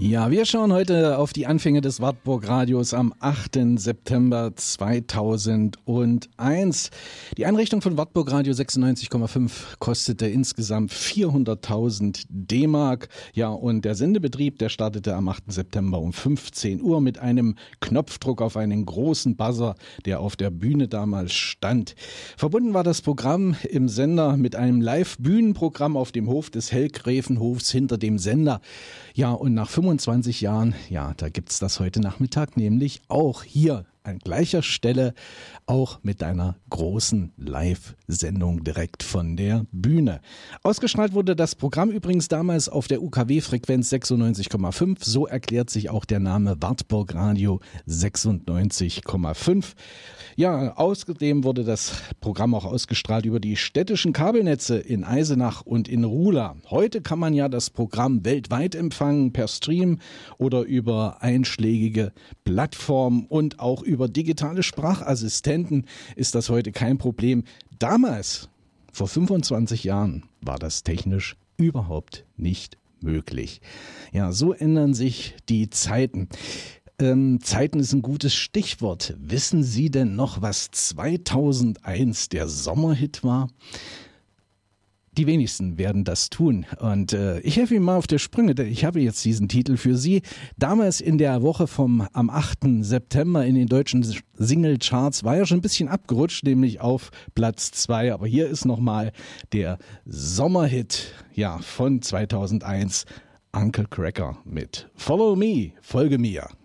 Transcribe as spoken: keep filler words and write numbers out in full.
Ja, wir schauen heute auf die Anfänge des Wartburg Radios am achten September zweitausendeins. Die Einrichtung von Wartburg Radio sechsundneunzig Komma fünf kostete insgesamt vierhunderttausend D-Mark. Ja, und der Sendebetrieb, der startete am achten September um fünfzehn Uhr mit einem Knopfdruck auf einen großen Buzzer, der auf der Bühne damals stand. Verbunden war das Programm im Sender mit einem Live-Bühnenprogramm auf dem Hof des Hellgräfenhofs hinter dem Sender. Ja, und nach fünfundzwanzig Jahren, ja, da gibt's das heute Nachmittag, nämlich auch hier an gleicher Stelle, auch mit einer großen Live-Sendung direkt von der Bühne. Ausgestrahlt wurde das Programm übrigens damals auf der U K W-Frequenz sechsundneunzig Komma fünf. So erklärt sich auch der Name Wartburg Radio sechsundneunzig Komma fünf. Ja, außerdem wurde das Programm auch ausgestrahlt über die städtischen Kabelnetze in Eisenach und in Ruhla. Heute kann man ja das Programm weltweit empfangen, per Stream oder über einschlägige Plattformen und auch über digitale Sprachassistenten ist das heute kein Problem. Damals, vor fünfundzwanzig Jahren, war das technisch überhaupt nicht möglich. Ja, so ändern sich die Zeiten. Ähm, Zeiten ist ein gutes Stichwort. Wissen Sie denn noch, was zweitausendeins der Sommerhit war? Die wenigsten werden das tun und äh, ich helfe Ihnen mal auf der Sprünge, denn ich habe jetzt diesen Titel für Sie. Damals in der Woche vom am achten September in den deutschen Singlecharts war er schon ein bisschen abgerutscht, nämlich auf Platz zwei. Aber hier ist nochmal der Sommerhit ja, von zweitausendeins, Uncle Cracker mit Follow Me, folge mir.